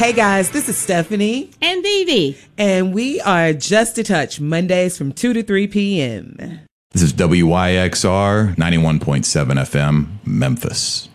Hey guys, this is Stephanie. And Vivi. And we are Just a Touch, Mondays from 2 to 3 p.m. This is WYXR 91.7 FM, Memphis.